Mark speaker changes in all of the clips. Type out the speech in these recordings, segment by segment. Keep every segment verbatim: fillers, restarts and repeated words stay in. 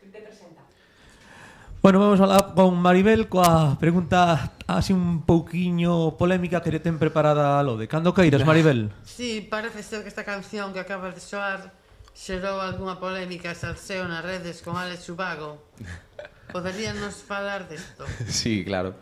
Speaker 1: te presenta.
Speaker 2: Bueno, vamos a falar con Maribel coa pregunta así un pouquiño polémica que lle ten preparada a Lode. Cando queiras, Maribel?
Speaker 3: Sí, parece ser que esta canción que acaba de soar xerou algunha polémica e salseo nas redes con Alex Ubago. Poderíanos falar desto?
Speaker 4: Sí, claro.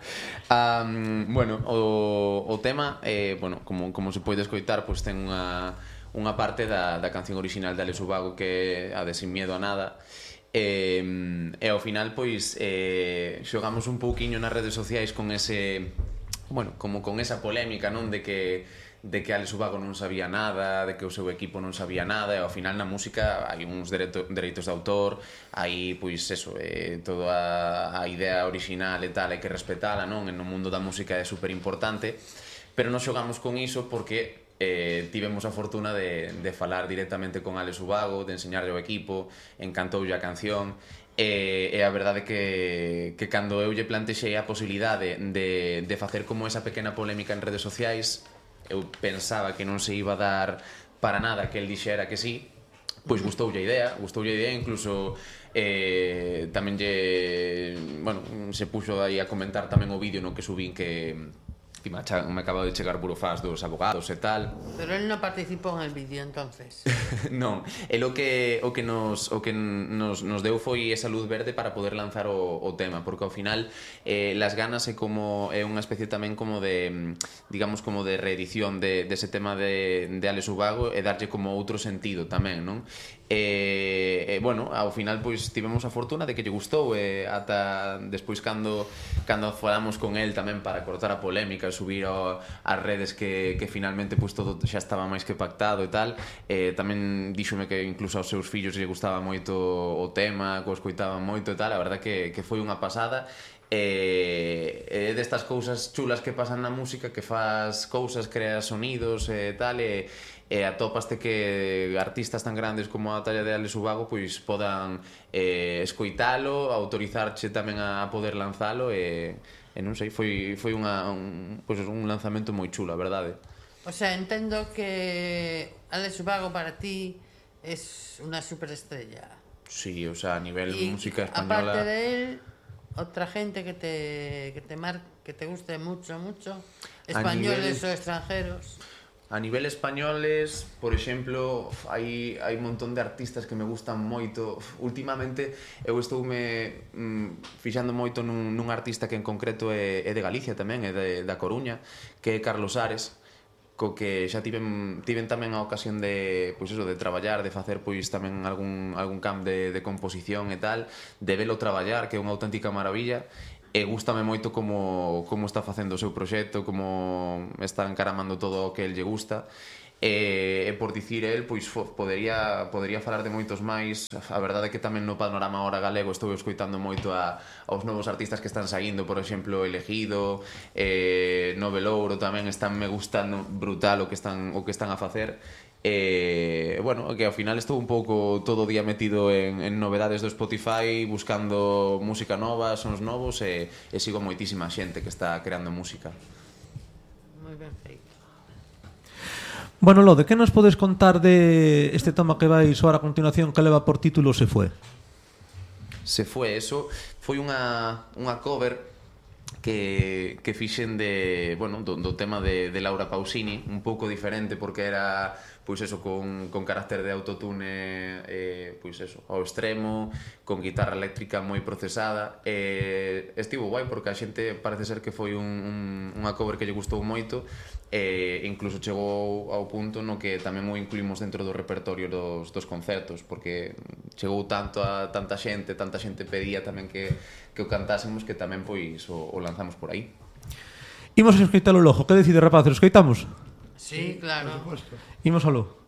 Speaker 4: Um, bueno, o, o tema, eh, bueno, como, como se pode escoitar, pois ten unha, unha parte da, da canción original de Alex Ubago que é a de Sin Miedo a Nada. E, e ao final, pois, eh, xogamos un pouquiño nas redes sociais con ese, bueno, como con esa polémica, non? De que de que Alex Ubago non sabía nada, de que o seu equipo non sabía nada, e ao final na música hai uns dereito, dereitos de autor, hai, pois, eso, eh, toda a idea original e tal, hai que respetala, non? E no mundo da música é super importante, pero non xogamos con iso porque eh, tivemos a fortuna de, de falar directamente con Alex Ubago, de enseñarlle ao equipo, encantoulle a canción, e, e a verdade que, que cando eu lle plantexei a posibilidade de, de facer como esa pequena polémica en redes sociais, eu pensaba que non se iba a dar para nada que el dixera que sí, pois gustoulle a idea, gustoulle a idea, incluso eh, tamén lle, bueno, se puxo aí a comentar tamén o vídeo no que subín que que me, acha, me acaba de chegar burofax dos abogados e tal.
Speaker 3: Pero él non participou en el vídeo, entonces.
Speaker 4: Non, el o que o que nos o que nos nos deu foi esa luz verde para poder lanzar o, o tema, porque ao final eh, las ganas é como é unha especie tamén como de, digamos, como de reedición de dese de tema de de Alex Ubago e darlle como outro sentido tamén, non? E, e bueno, ao final pois tivemos a fortuna de que lle gustou e ata despois cando cando falamos con el tamén para cortar a polémica e subir ao, as redes que, que finalmente pois todo xa estaba máis que pactado e tal, e tamén díxome que incluso aos seus fillos lle gustaba moito o tema, que o escoitaban moito e tal, a verdad que, que foi unha pasada. E, e destas cousas chulas que pasan na música, que faz cousas, creas sonidos e tal, e e atopaste que artistas tan grandes como a talla de Alex Ubago pois podan eh, escoitalo, autorizarche tamén a poder lanzalo e, e non sei, foi, foi unha, un, pois un lanzamento moi chulo, a verdade.
Speaker 3: O sea, entendo que Alex Ubago para ti es unha superestrella.
Speaker 4: Sí, o sea, a nivel
Speaker 3: y
Speaker 4: música española.
Speaker 3: Aparte de él, otra gente que te que te mar, que te guste mucho, mucho, españoles nivel... o extranjeros.
Speaker 4: A nivel españoles, por exemplo, hai, hai un montón de artistas que me gustan moito. Últimamente eu estoume mm, fixando moito nun, nun artista que en concreto é, é de Galicia tamén, é de, da Coruña, que é Carlos Ares, co que xa tiven, tiven tamén a ocasión de, pois eso, de traballar, de facer pois tamén algún, algún camp de, de composición e tal, de velo traballar, que é unha auténtica maravilla. E gústame moito como, como está facendo o seu proxecto, como está encaramando todo o que el lle gusta. E, e por dicir el, pois fo, podería, podería falar de moitos máis. A verdade é que tamén no panorama ahora galego estou escoitando moito a, aos novos artistas que están saindo, por exemplo, Elegido, eh, Novelouro tamén están me gustando brutal o que están, o que están a facer. E, bueno, que ao final estou un pouco todo o día metido en, en novedades do Spotify, buscando música nova, sons novos, e, e sigo moitísima xente que está creando música.
Speaker 3: Moi ben feito.
Speaker 2: Bueno, Lode, que nos podes contar de este tema que vai soar a continuación que leva por título Se Fue?
Speaker 4: Se Fue, eso foi unha, unha cover que, que fixen de, bueno, do, do tema de, de Laura Pausini, un pouco diferente porque era pois eso, con, con carácter de autotune eh, pois eso, ao extremo, con guitarra eléctrica moi procesada, e estivo guai porque a xente parece ser que foi un, un, unha cover que lle gustou moito, e incluso chegou ao punto no que tamén o incluímos dentro do repertorio dos, dos concertos, porque chegou tanto a tanta xente, tanta xente pedía tamén que, que o cantásemos, que tamén pois o, o lanzamos por aí.
Speaker 2: Imos a escoitalo logo, que decide, rapaces, escoitamos?
Speaker 3: Sí, claro.
Speaker 2: Imos ao logo.